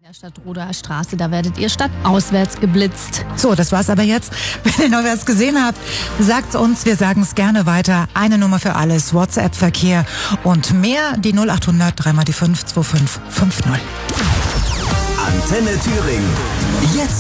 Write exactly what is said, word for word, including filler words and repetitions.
der Stadtroder Straße, da werdet ihr stadtauswärts geblitzt. So, das war's aber jetzt. Wenn ihr noch was gesehen habt, sagt's uns, wir sagen es gerne weiter. Eine Nummer für alles, WhatsApp-Verkehr und mehr, die null achthundert drei mal die fünf zwei fünf fünf null. Antenne Thüringen. Jetzt